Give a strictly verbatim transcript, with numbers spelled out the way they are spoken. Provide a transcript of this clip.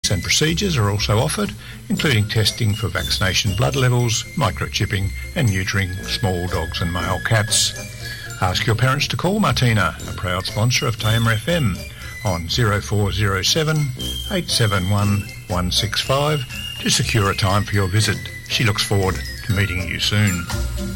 Tests and procedures are also offered, including testing for vaccination blood levels, microchipping and neutering small dogs and male cats. Ask your parents to call Martina, a proud sponsor of Tamer F M, on zero four zero seven, eight seven one, one six five to secure a time for your visit. She looks forward to meeting you soon.